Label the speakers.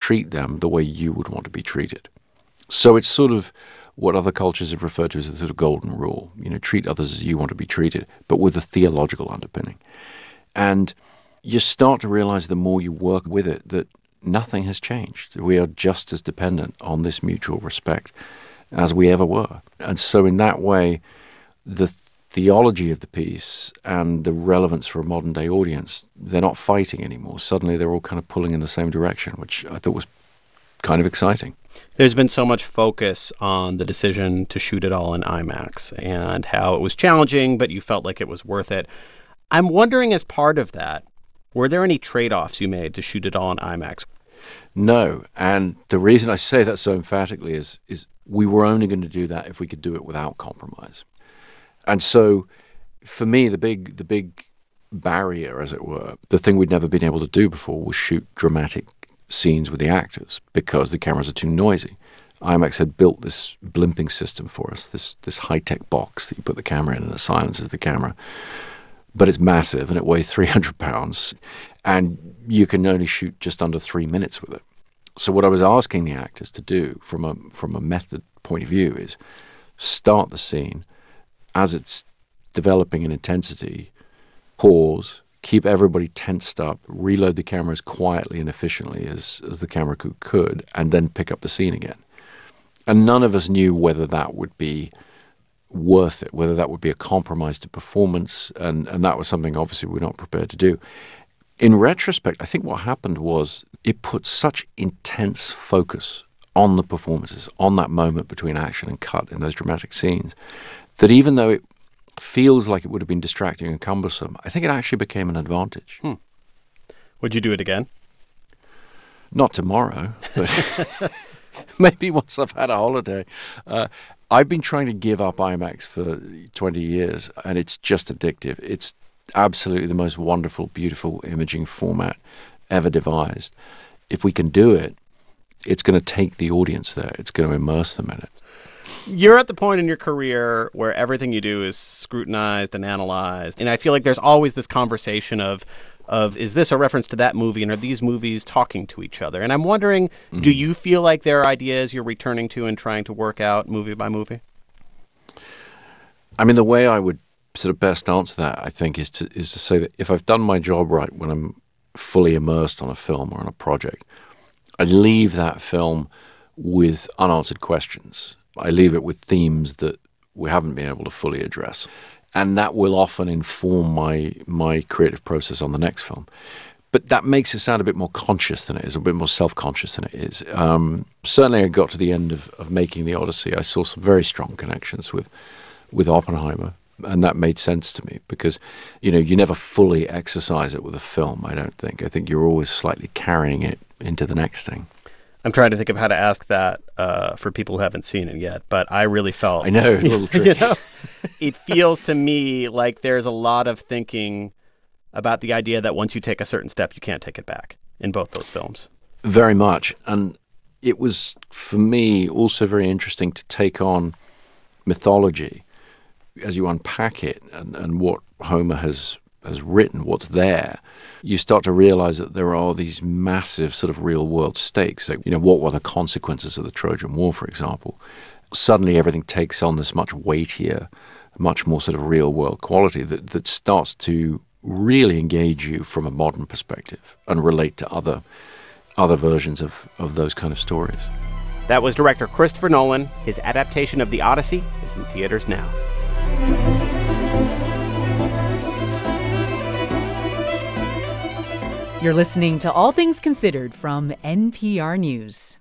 Speaker 1: treat them the way you would want to be treated. So it's sort of what other cultures have referred to as the sort of golden rule. Treat others as you want to be treated, but with a theological underpinning. And you start to realize the more you work with it that nothing has changed. We are just as dependent on this mutual respect as we ever were. And so in that way, the theology of the piece and the relevance for a modern-day audience, they're not fighting anymore. Suddenly they're all kind of pulling in the same direction, which I thought was kind of exciting.
Speaker 2: There's been so much focus on the decision to shoot it all in IMAX and how it was challenging, but you felt like it was worth it. I'm wondering, as part of that, were there any trade-offs you made to shoot it all in IMAX?
Speaker 1: No, and the reason I say that so emphatically is we were only going to do that if we could do it without compromise. And so, for me, the big barrier, as it were, the thing we'd never been able to do before was shoot dramatic scenes with the actors because the cameras are too noisy. IMAX had built this blimping system for us, this high-tech box that you put the camera in and it silences the camera. But it's massive and it weighs 300 pounds and you can only shoot just under 3 minutes with it. So what I was asking the actors to do from a method point of view is start the scene as it's developing in intensity, pause, keep everybody tensed up, reload the camera as quietly and efficiently as the camera crew could, and then pick up the scene again. And none of us knew whether that would be worth it, whether that would be a compromise to performance, and that was something obviously we're not prepared to do. In retrospect, I think what happened was it put such intense focus on the performances, on that moment between action and cut in those dramatic scenes, that even though it feels like it would have been distracting and cumbersome, I think it actually became an advantage.
Speaker 2: Would you do it again?
Speaker 1: Not tomorrow, but maybe once I've had a holiday. I've been trying to give up IMAX for 20 years, and it's just addictive. It's absolutely the most wonderful, beautiful imaging format ever devised. If we can do it, it's going to take the audience there. It's going to immerse them in it.
Speaker 2: You're at the point in your career where everything you do is scrutinized and analyzed. And I feel like there's always this conversation of is this a reference to that movie, and are these movies talking to each other? And I'm wondering, do you feel like there are ideas you're returning to and trying to work out movie by movie?
Speaker 1: I mean, the way I would sort of best answer that, I think, is to say that if I've done my job right when I'm fully immersed on a film or on a project, I leave that film with unanswered questions. I leave it with themes that we haven't been able to fully address. And that will often inform my creative process on the next film. But that makes it sound a bit more conscious than it is, a bit more self-conscious than it is. Certainly I got to the end of making The Odyssey. I saw some very strong connections with Oppenheimer. And that made sense to me because, you never fully exercise it with a film, I don't think. I think you're always slightly carrying it into the next thing.
Speaker 2: I'm trying to think of how to ask that for people who haven't seen it yet, but I really felt...
Speaker 1: I know, a little tricky.
Speaker 2: It feels to me like there's a lot of thinking about the idea that once you take a certain step, you can't take it back in both those films.
Speaker 1: Very much. And it was, for me, also very interesting to take on mythology as you unpack it and what Homer has written, what's there. You start to realize that there are these massive sort of real-world stakes. Like, what were the consequences of the Trojan War, for example? Suddenly everything takes on this much weightier, much more sort of real-world quality that starts to really engage you from a modern perspective and relate to other versions of those kind of stories.
Speaker 2: That was director Christopher Nolan. His adaptation of The Odyssey is in theaters now.
Speaker 3: You're listening to All Things Considered from NPR News.